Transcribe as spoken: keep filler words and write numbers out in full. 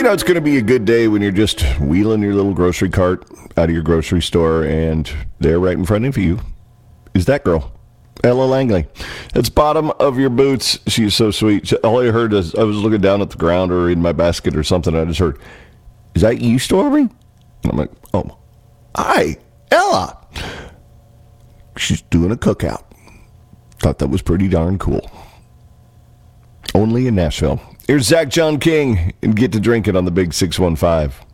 know it's going to be a good day when you're just wheeling your little grocery cart out of your grocery store, and there right in front of you is that girl, Ella Langley. It's bottom of your boots. She is so sweet. All I heard is I was looking down at the ground or in my basket or something. I just heard, "Is that you, Stormy?" And I'm like, "Oh, hi, Ella." She's doing a cookout. Thought that was pretty darn cool. Only in Nashville. Here's Zach John King and Get to Drinking on the Big six one five.